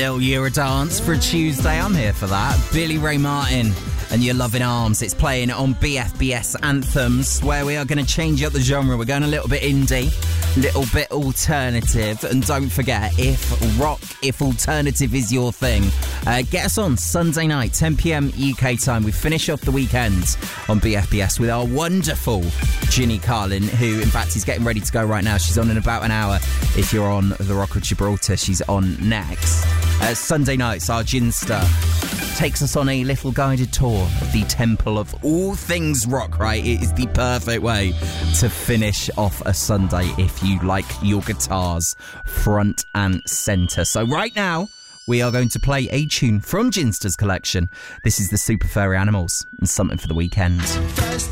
little Eurodance for a Tuesday. I'm here for that. Billy Ray Martin and Your Loving Arms. It's playing on BFBS Anthems, where we are going to change up the genre. We're going a little bit indie, little bit alternative. And don't forget, if alternative is your thing, get us on Sunday night, 10 p.m. UK time. We finish off the weekend on BFBS with our wonderful Ginny Carlin, who, in fact, is getting ready to go right now. She's on in about an hour. If you're on the Rock of Gibraltar, she's on next. Sunday nights, our Ginster takes us on a little guided tour of the temple of all things rock, right? It is the perfect way to finish off a Sunday if you like your guitars front and centre. So right now, we are going to play a tune from Ginster's collection. This is the Super Furry Animals and Something for the Weekend.